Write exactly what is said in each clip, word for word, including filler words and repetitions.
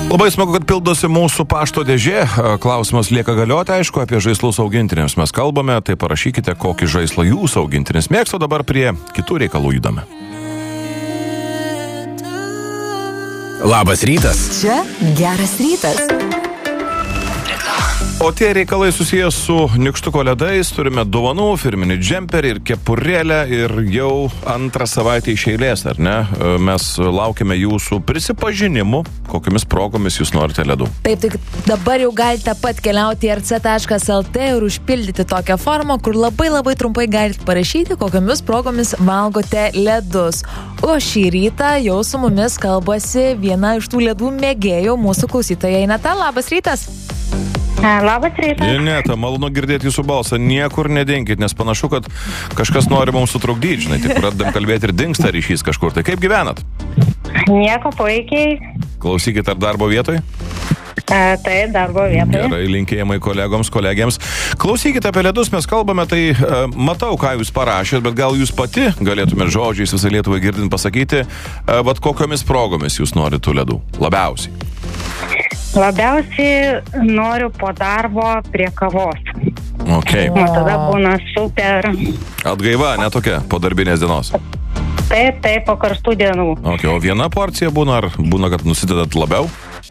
Labai smagu, kad pildosi mūsų pašto dėžė. Klausimas lieka galioti, aišku, apie žaislus augintiniams mes kalbame, tai parašykite, kokį žaislą jūs augintinis mėgsta, dabar prie kitų reikalų judame. Labas rytas. Čia geras rytas. O tie reikalai susijęs su nykštuko ledais, turime dovanų, firminį džemperį ir kepurėlę ir jau antrą savaitę iš eilės, ar ne? Mes laukiame jūsų prisipažinimų, kokiamis progomis jūs norite ledų. Taip, tik dabar jau galite pat keliauti į er ce taškas el tė ir užpildyti tokią formą, kur labai labai trumpai galite parašyti, kokiamis progomis valgote ledus. O šį rytą jau su mumis kalbasi viena iš tų ledų mėgėjų, mūsų klausytoja Ineta. Labas rytas. Labas rytas. Ineta, malonu girdėti jūsų balsą. Niekur nedinkit, nes panašu, kad kažkas nori mums sutrukdyti, žinai, tik pradedam kalbėti ir dingsta ryšys kažkur. Tai kaip gyvenat? Nieko puikiai. Klausykit, ar darbo vietoj? E, tai darbo vietoj. Gerai, linkėjimai kolegoms, kolegiams. Klausykite, apie ledus mes kalbame, tai e, matau, ką jūs parašėt, bet gal jūs pati galėtumėte žodžiais visą Lietuvą girdint pasakyti, e, vat kokiomis progomis jūs norite tų ledų labiausiai? Labiausiai noriu po darbo prie kavos. Okay. O tada būna super. Atgaiva, ne tokia, po darbinės dienos. Taip, taip, po karstų dienų. Okay, o viena porcija būna, ar būna, kad nusidedat labiau?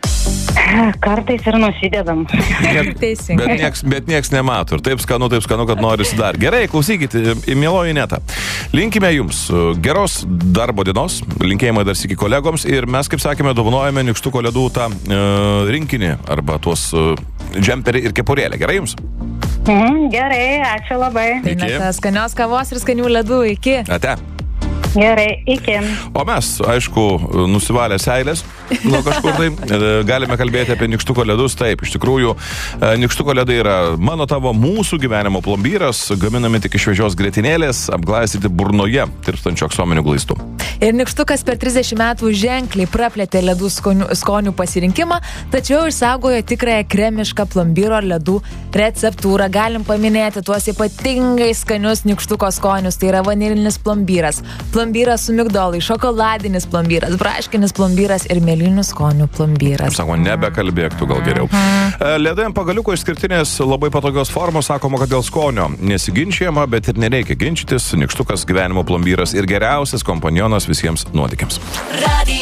Kartais ir nusidedam. Teisingai. Bet nieks, bet nieks nemato. Ir taip skanu, taip skanu, kad norisi dar. Gerai, klausykite, mieloji Ineta. Linkime jums geros darbo dienos, linkėjimai dar sykį kolegoms ir mes, kaip sakėme, dovanojame nykštuko ledų tą e, rinkinį arba tuos e, džemperį ir kepurėlę. Gerai jums? Mhm, gerai, ačiū labai. Tai Ineta, skanios kavos ir skanių ledų. Iki. Ate. Gerai, iki. O mes, aišku, nusivalę seilės nuo kažkur tai, galime kalbėti apie nykštuko ledus. Taip, iš tikrųjų, nykštuko ledai yra mano tavo mūsų gyvenimo plombyras, gaminami tik iš šviežios grietinėlės, apglaistyti burnoje tirpstančių aksominių glaistų. Ir nykštukas per trisdešimt metų ženkliai praplėtė ledų skonių, skonių pasirinkimą, tačiau išsaugojo tikrąją kremišką plombyro ledų receptūrą. Galim paminėti tuos ypatingai skanius nykštuko skonius, tai yra vanilinis plombyras, plombyras su migdolai, šokoladinis plombyras, braškinis plombyras ir mėlynių skonių plombyras. Sako, nebekalbėk tu gal geriau. Ledai ant pagaliuko išskirtinės labai patogios formos, sakoma, kad dėl skonio nesiginčiama, bet ir nereikia ginčytis. Nykštukas gyvenimo plombyras ir geriausias kompanionas visiems nuotykiams.